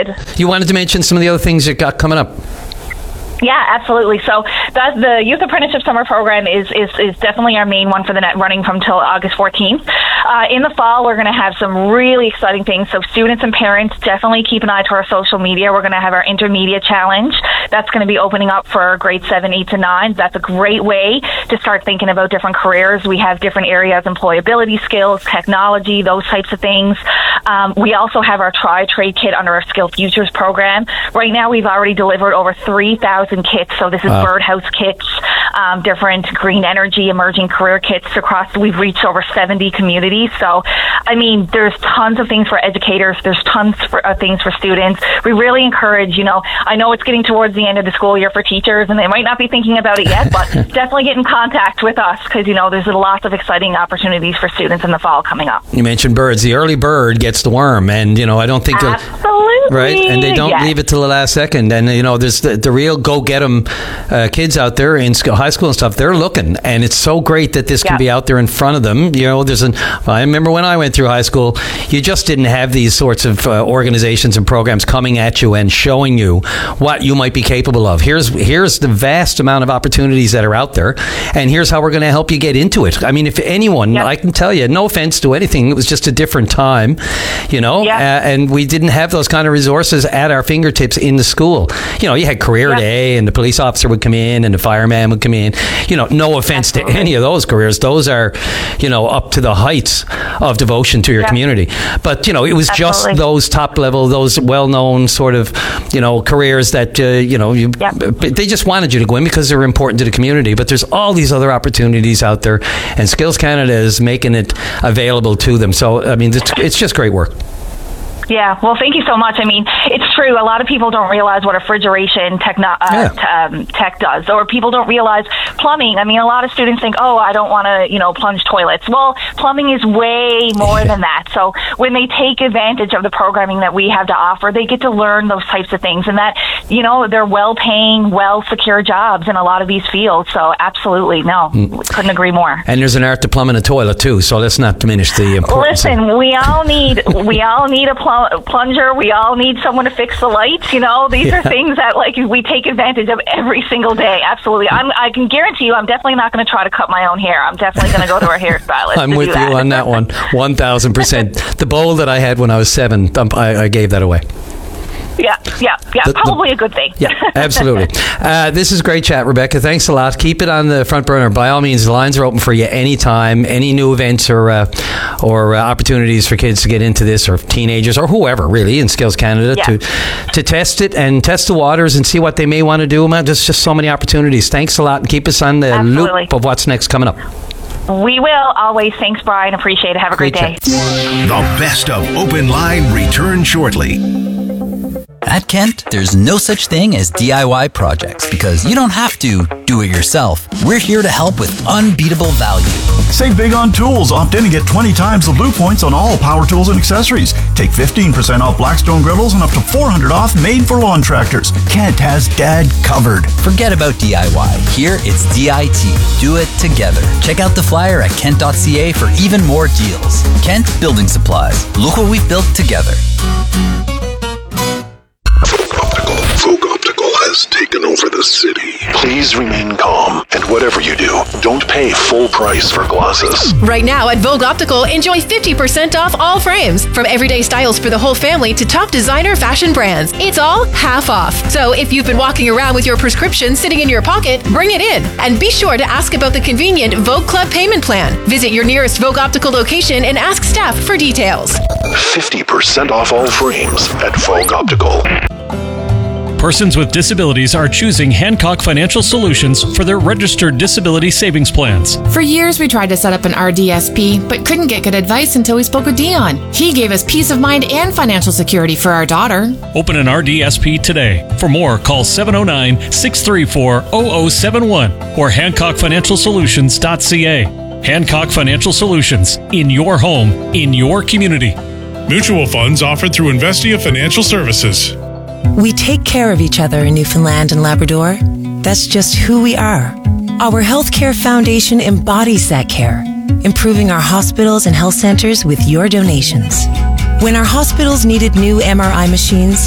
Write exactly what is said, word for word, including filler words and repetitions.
excited. You wanted to mention some of the other things you got coming up. Yeah, absolutely. So that, the Youth Apprenticeship Summer Program is, is, is definitely our main one for the net, running from till August fourteenth. Uh, in the fall, we're going to have some really exciting things. So students and parents, definitely keep an eye to our social media. We're going to have our Intermediate Challenge. That's going to be opening up for grade seven, eight, and nine. That's a great way to start thinking about different careers. We have different areas, employability skills, technology, those types of things. Um, we also have our Tri-Trade Kit under our Skill Futures program. Right now, we've already delivered over three thousand kits. So this is wow. birdhouse kits, um, different green energy, emerging career kits across. We've reached over seventy communities. So, I mean, there's tons of things for educators. There's tons for uh, things for students. We really encourage, you know, I know it's getting towards the end of the school year for teachers, and they might not be thinking about it yet, but definitely get in contact with us because, you know, there's lots of exciting opportunities for students in the fall coming up. You mentioned birds. The early bird gets the worm, and, you know, I don't think... Absolutely. Right? And they don't yes. leave it till the last second. And, you know, there's the, the real go-get 'em uh, kids out there in school, high school and stuff. They're looking, and it's so great that this can yep. be out there in front of them. You know, there's an... I remember when I went through high school, you just didn't have these sorts of uh, organizations and programs coming at you and showing you what you might be capable of. Here's here's the vast amount of opportunities that are out there, and here's how we're going to help you get into it. I mean, if anyone, yep. I can tell you, no offense to anything, it was just a different time, you know, yep. uh, and we didn't have those kind of resources at our fingertips in the school. You know, you had career yep. day, and the police officer would come in, and the fireman would come in. You know, no offense Absolutely. to any of those careers. Those are, you know, up to the heights of devotion to your yep. community. But, you know, it was Absolutely. just those top level, those well-known sort of, you know, careers that, uh, you know, you, yep. they just wanted you to go in because they're important to the community. But there's all these other opportunities out there, and Skills Canada is making it available to them. So, I mean, it's, it's just great work. Yeah, well, thank you so much. I mean, it's true. A lot of people don't realize what refrigeration techno- uh, yeah. t- um, tech does, or people don't realize plumbing. I mean, a lot of students think, oh, I don't want to, you know, plunge toilets. Well, plumbing is way more than that. So when they take advantage of the programming that we have to offer, they get to learn those types of things, and that, you know, they're well-paying, well-secure jobs in a lot of these fields. So absolutely, no, mm. couldn't agree more. And there's an art to plumbing a toilet too, so let's not diminish the importance. Listen, of- we all need we all need a plumber. plunger, we all need someone to fix the lights. You know, these yeah. are things that like we take advantage of every single day. Absolutely. I'm, I can guarantee you I'm definitely not going to try to cut my own hair. I'm definitely going to go to our hairstylist. I'm with you that. on that one. one thousand percent. The bowl that I had when I was seven, I, I gave that away. Yeah, yeah, yeah. The, probably the, a good thing. Yeah, absolutely. Uh, this is great chat, Rebecca. Thanks a lot. Keep it on the front burner. By all means, the lines are open for you anytime. Any new events or uh, or uh, opportunities for kids to get into this, or teenagers, or whoever, really, in Skills Canada, yeah. to to test it and test the waters and see what they may want to do. There's just so many opportunities. Thanks a lot, and keep us on the Absolutely. loop of what's next coming up. We will, always. Thanks, Brian. Appreciate it. Have a great, great day. The best of Open Line return shortly. At Kent, there's no such thing as D I Y projects because you don't have to do it yourself. We're here to help with unbeatable value. Save big on tools. Opt in and get twenty times the Blue Points on all power tools and accessories. Take fifteen percent off Blackstone griddles and up to four hundred dollars off made for lawn tractors. Kent has Dad covered. Forget about D I Y. Here it's D I T. Do it together. Check out the flyer at kent dot c a for even more deals. Kent Building Supplies. Look what we've built together. Vogue Optical has taken over the city. Please remain calm, and whatever you do, don't pay full price for glasses. Right now at Vogue Optical, enjoy fifty percent off all frames. From everyday styles for the whole family to top designer fashion brands. It's all half off. So if you've been walking around with your prescription sitting in your pocket, bring it in. And be sure to ask about the convenient Vogue Club payment plan. Visit your nearest Vogue Optical location and ask staff for details. fifty percent off all frames at Vogue Optical. Persons with disabilities are choosing Hancock Financial Solutions for their registered disability savings plans. For years, we tried to set up an R D S P, but couldn't get good advice until we spoke with Dion. He gave us peace of mind and financial security for our daughter. Open an R D S P today. For more, call seven oh nine, six three four, zero zero seven one or hancock financial solutions dot c a. Hancock Financial Solutions. In your home, in your community. Mutual funds offered through Investia Financial Services. We take care of each other in Newfoundland and Labrador. That's just who we are. Our Healthcare Foundation embodies that care, improving our hospitals and health centers with your donations. When our hospitals needed new M R I machines,